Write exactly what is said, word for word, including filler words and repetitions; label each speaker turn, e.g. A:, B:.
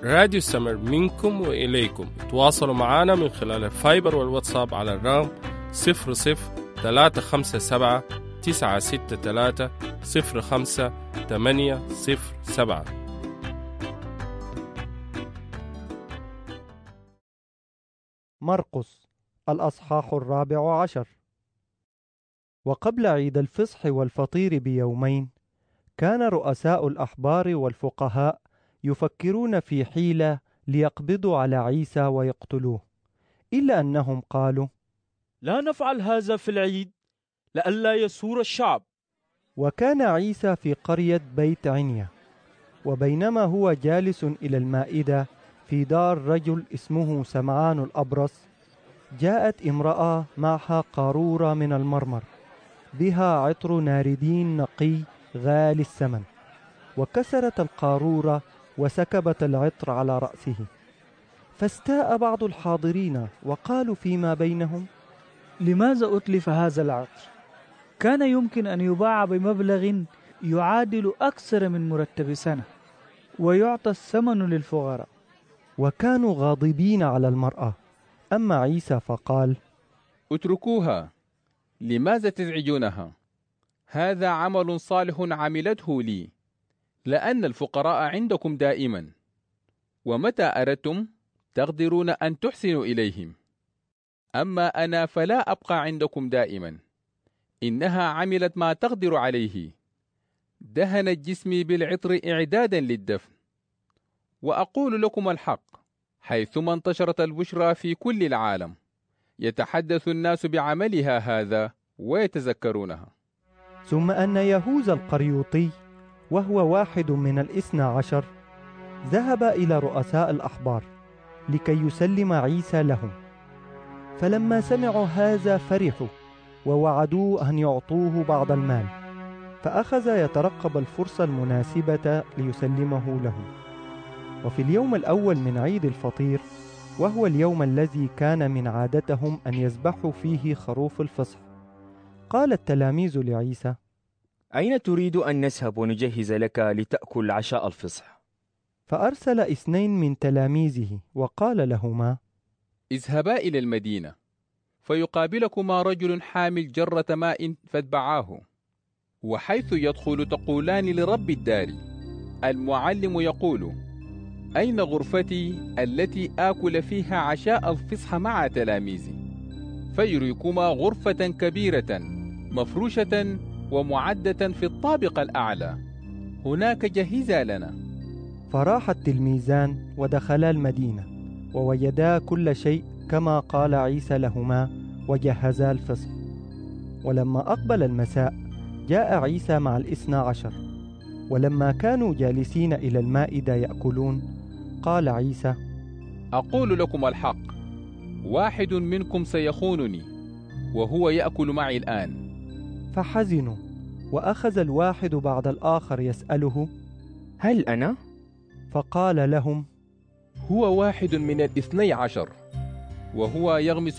A: راديو سمر منكم وإليكم. تواصلوا معنا من خلال الفايبر والواتساب على الرقم صفر صفر ثلاثة خمسة سبعة تسعة ستة ثلاثة صفر خمسة ثمانية صفر سبعة.
B: مرقس الأصحاح الرابع عشر. وقبل عيد الفصح والفطير بيومين كان رؤساء الأحبار والفقهاء يفكرون في حيلة ليقبضوا على عيسى ويقتلوه، إلا أنهم قالوا:
C: لا نفعل هذا في العيد لئلا يسور الشعب.
B: وكان عيسى في قرية بيت عنيا، وبينما هو جالس إلى المائدة في دار رجل اسمه سمعان الأبرص، جاءت امرأة معها قارورة من المرمر بها عطر ناردين نقي غالي الثمن، وكسرت القارورة وسكبت العطر على رأسه. فاستاء بعض الحاضرين وقالوا فيما بينهم:
D: لماذا أتلف هذا العطر؟ كان يمكن أن يباع بمبلغ يعادل أكثر من مرتب سنة ويعطى الثمن للفقراء.
B: وكانوا غاضبين على المرأة. أما عيسى فقال:
E: اتركوها، لماذا تزعجونها؟ هذا عمل صالح عملته لي، لأن الفقراء عندكم دائما، ومتى أردتم تقدرون أن تحسنوا إليهم. أما أنا فلا أبقى عندكم دائما. إنها عملت ما تقدر عليه، دهنت جسمي بالعطر إعدادا للدفن. وأقول لكم الحق، حيثما انتشرت البشرى في كل العالم يتحدث الناس بعملها هذا ويتذكرونها.
B: ثم أن يهوذا القريوطي وهو واحد من الاثنى عشر ذهب إلى رؤساء الأحبار لكي يسلم عيسى لهم. فلما سمعوا هذا فرحوا ووعدوه أن يعطوه بعض المال، فأخذ يترقب الفرصة المناسبة ليسلمه لهم. وفي اليوم الأول من عيد الفطير، وهو اليوم الذي كان من عادتهم أن يذبحوا فيه خروف الفصح، قال التلاميذ لعيسى:
F: أين تريد أن نذهب ونجهز لك لتأكل عشاء الفصح؟
B: فأرسل اثنين من تلاميذه وقال لهما:
E: اذهبا إلى المدينة، فيقابلكما رجل حامل جرة ماء فاتبعاه، وحيث يدخل تقولان لرب الدار: المعلم يقول: أين غرفتي التي آكل فيها عشاء الفصح مع تلاميذي؟ فيريكما غرفة كبيرة مفروشة ومعدة في الطابق الأعلى، هناك جهزا لنا.
B: فراح التلميذان ودخلا المدينة ووجدا كل شيء كما قال عيسى لهما، وجهزا الفصح. ولما أقبل المساء جاء عيسى مع الاثنى عشر، ولما كانوا جالسين إلى المائدة يأكلون، قال عيسى:
E: أقول لكم الحق، واحد منكم سيخونني وهو يأكل معي الآن.
B: فحزنوا، وأخذ الواحد بعد الآخر يسأله:
F: هل أنا؟
B: فقال لهم:
E: هو واحد من الاثني عشر، وهو يغمس